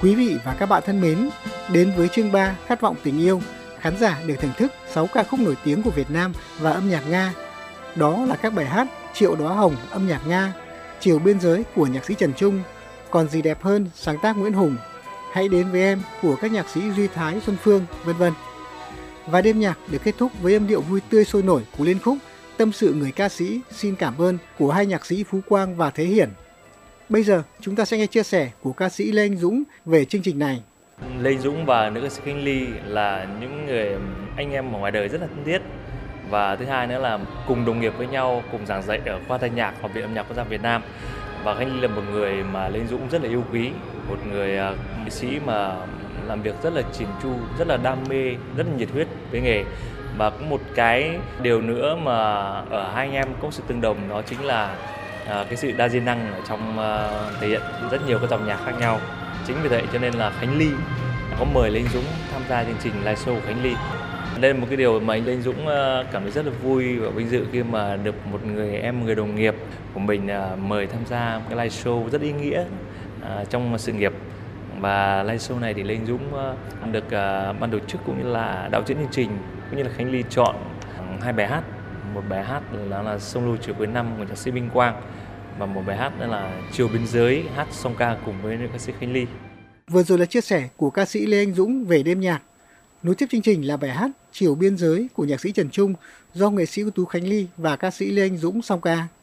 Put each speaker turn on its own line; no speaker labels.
Quý vị và các bạn thân mến, đến với chương 3 Khát vọng tình yêu, khán giả được thưởng thức 6 ca khúc nổi tiếng của Việt Nam và âm nhạc Nga. Đó là các bài hát Triệu Đóa Hồng âm nhạc Nga, Chiều Biên Giới của nhạc sĩ Trần Trung, Còn Gì Đẹp Hơn sáng tác Nguyễn Hùng, Hãy Đến Với Em của các nhạc sĩ Duy Thái, Xuân Phương, v.v. Và đêm nhạc được kết thúc với âm điệu vui tươi sôi nổi của liên khúc Tâm Sự Người Ca Sĩ Xin Cảm Ơn của hai nhạc sĩ Phú Quang và Thế Hiển. Bây giờ chúng ta sẽ nghe chia sẻ của ca sĩ Lê Anh Dũng về chương trình này.
Lê Anh Dũng và nữ ca sĩ Khánh Ly là những người anh em ở ngoài đời rất là thân thiết. Và thứ hai nữa là cùng đồng nghiệp với nhau, cùng giảng dạy ở khoa thanh nhạc Học viện Âm nhạc Quốc gia Việt Nam. Và Khánh Ly là một người mà Lê Anh Dũng rất là yêu quý, một người nghệ sĩ mà làm việc rất là chỉn chu, rất là đam mê, rất là nhiệt huyết với nghề. Và có một cái điều nữa mà ở hai anh em có sự tương đồng, đó chính là cái sự đa di năng ở trong thể hiện rất nhiều các dòng nhạc khác nhau. Chính vì vậy cho nên là Khánh Ly có mời Lê Anh Dũng tham gia chương trình live show của Khánh Ly. Đây là một cái điều mà anh Lê Anh Dũng cảm thấy rất là vui và vinh dự khi mà được một người đồng nghiệp của mình mời tham gia cái live show rất ý nghĩa trong sự nghiệp. Và live show này thì Lê Anh Dũng được ban tổ chức cũng như là đạo diễn chương trình cũng như là Khánh Ly chọn hai bài hát. Một bài hát là Sông Lô Chiều Cuối Năm của nhạc sĩ Minh Quang và một bài hát là Chiều Biên Giới hát song ca cùng với nữ ca sĩ Khánh Ly.
Vừa rồi là chia sẻ của ca sĩ Lê Anh Dũng về đêm nhạc. Nối tiếp chương trình là bài hát Chiều Biên Giới của nhạc sĩ Trần Trung do nghệ sĩ ưu tú Khánh Ly và ca sĩ Lê Anh Dũng song ca.